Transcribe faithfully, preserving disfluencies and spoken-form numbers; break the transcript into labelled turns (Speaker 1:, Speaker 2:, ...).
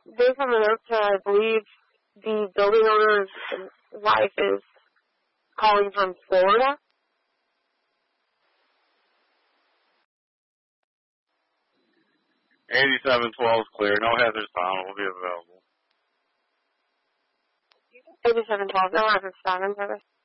Speaker 1: based on the notes, uh, I believe the building owner's wife is calling from Florida.
Speaker 2: eighty-seven twelve is clear. No hazards found. Will be available.
Speaker 1: eighty-seven twelve, no hazards found in service.